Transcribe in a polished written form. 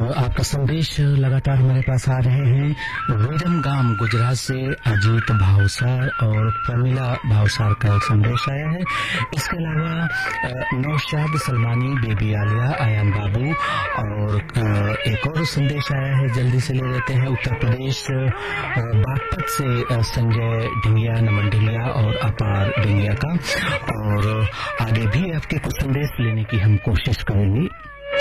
आपका संदेश लगातार हमारे पास आ रहे हैं। विरमगाम गुजरात से अजीत भावसार और प्रमिला भावसार का एक संदेश आया है। इसके अलावा नौशाद सलमानी, बेबी आलिया, आयान बाबू और एक और संदेश आया है, जल्दी से ले लेते हैं। उत्तर प्रदेश बागपत से संजय ढिंगिया, नमन ढिंगिया और अपार ढिंगिया का। और आगे भी आपके कुछ संदेश लेने की हम कोशिश करेंगे।